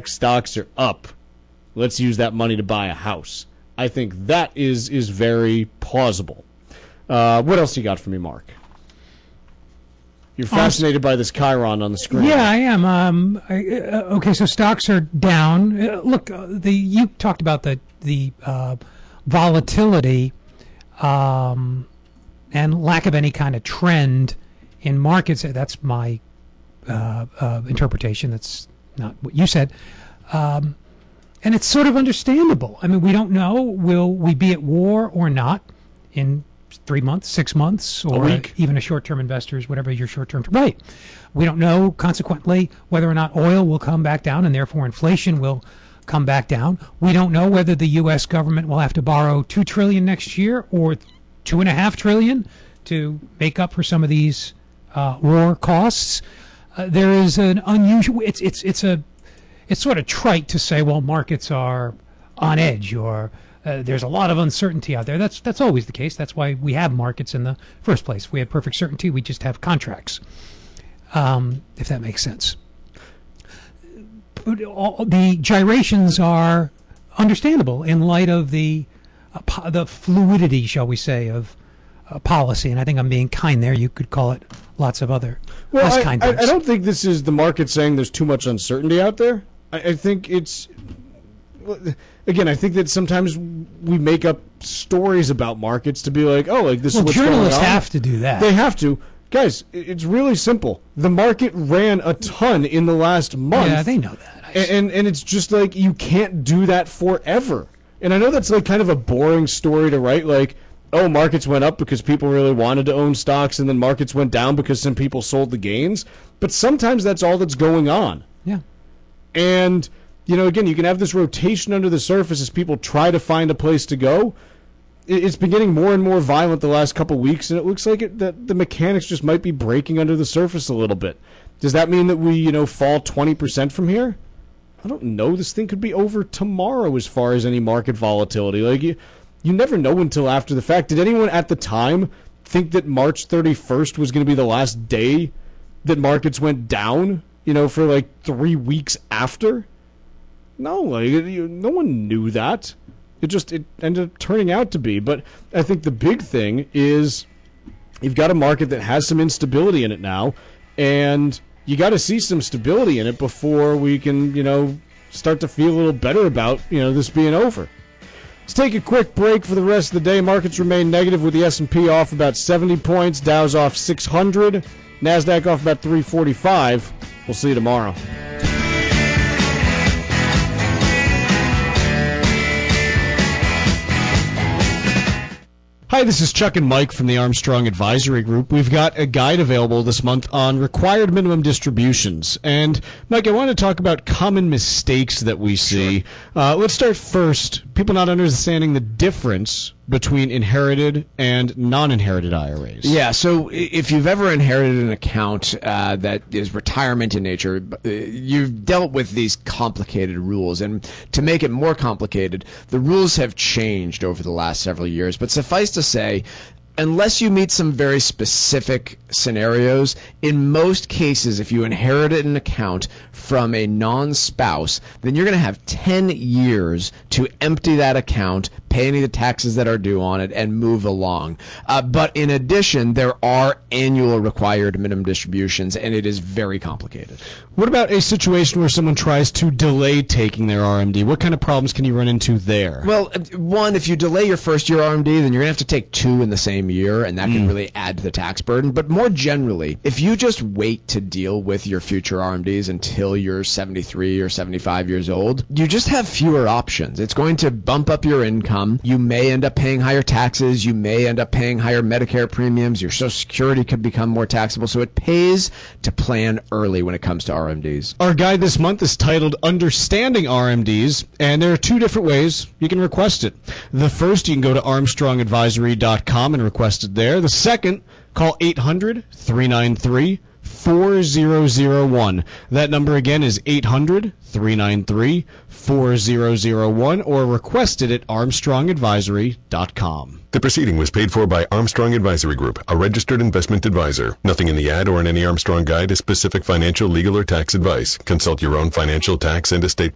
tech stocks are up. Let's use that money to buy a house. I think that is very plausible. What else you got for me, Mark? You're fascinated by this Chiron on the screen. Yeah, I am. Okay, so stocks are down. Look, you talked about the volatility and lack of any kind of trend in markets. That's my interpretation. That's not what you said. And it's sort of understandable. I mean, we don't know. Will we be at war or not in 3 months, 6 months, or a week? Even a short-term investors, whatever your short-term. Right. We don't know, consequently, whether or not oil will come back down and therefore inflation will come back down. We don't know whether the U.S. government will have to borrow $2 trillion next year or $2.5 trillion to make up for some of these war costs. There is an unusual. It's sort of trite to say, well, markets are on edge or there's a lot of uncertainty out there. That's always the case. That's why we have markets in the first place. If we had perfect certainty, we just have contracts, if that makes sense. The gyrations are understandable in light of the fluidity, shall we say, of policy. And I think I'm being kind there. You could call it lots of other less kind things. I don't think this is the market saying there's too much uncertainty out there. I think it's... Again, I think that sometimes we make up stories about markets to be like, oh, like this is what's going on. Journalists have to do that. They have to. Guys, it's really simple. The market ran a ton in the last month. Yeah, they know that. And it's just like you can't do that forever. And I know that's like kind of a boring story to write, like, oh, markets went up because people really wanted to own stocks, and then markets went down because some people sold the gains. But sometimes that's all that's going on. Yeah. And... again, you can have this rotation under the surface as people try to find a place to go. It's been getting more and more violent the last couple weeks, and it looks like that the mechanics just might be breaking under the surface a little bit. Does that mean that we, fall 20% from here? I don't know. This thing could be over tomorrow as far as any market volatility. Like, you never know until after the fact. Did anyone at the time think that March 31st was going to be the last day that markets went down, for like 3 weeks after? No, no one knew that. It ended up turning out to be. But I think the big thing is you've got a market that has some instability in it now, and you got to see some stability in it before we can, start to feel a little better about, this being over. Let's take a quick break for the rest of the day. Markets remain negative with the S&P off about 70 points, Dow's off 600, NASDAQ off about 345. We'll see you tomorrow. Hi, this is Chuck and Mike from the Armstrong Advisory Group. We've got a guide available this month on required minimum distributions. And, Mike, I want to talk about common mistakes that we see. Sure. Let's start first. People not understanding the difference between inherited and non-inherited IRAs. Yeah, so if you've ever inherited an account that is retirement in nature, you've dealt with these complicated rules. And to make it more complicated, the rules have changed over the last several years. But suffice to say, unless you meet some very specific scenarios, in most cases, if you inherited an account from a non-spouse, then you're going to have 10 years to empty that account, pay any of the taxes that are due on it, and move along. But in addition, there are annual required minimum distributions, and it is very complicated. What about a situation where someone tries to delay taking their RMD? What kind of problems can you run into there? Well, one, if you delay your first year RMD, then you're going to have to take two in the same year, and that can really add to the tax burden. But more generally, if you just wait to deal with your future RMDs until you're 73 or 75 years old, you just have fewer options. It's going to bump up your income. You may end up paying higher taxes. You may end up paying higher Medicare premiums. Your Social Security could become more taxable. So it pays to plan early when it comes to RMDs. Our guide this month is titled Understanding RMDs, and there are two different ways you can request it. The first, you can go to armstrongadvisory.com and request it there. The second, call 800-393-4001. That number again is 800-393-4001, or request it at armstrongadvisory.com. The proceeding was paid for by Armstrong Advisory Group, a registered investment advisor. Nothing in the ad or in any Armstrong guide is specific financial, legal, or tax advice. Consult your own financial, tax, and estate